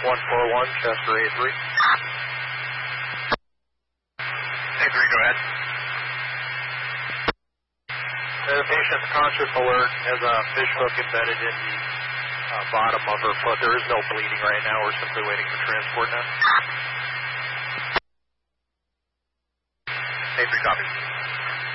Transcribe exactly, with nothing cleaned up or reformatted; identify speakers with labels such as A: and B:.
A: one four one, Chester A three.
B: A three, go ahead.
A: The patient's conscious alert has a fish hook embedded in the uh, bottom of her foot. There is no bleeding right now. We're simply waiting for transport now.
B: A three, copy.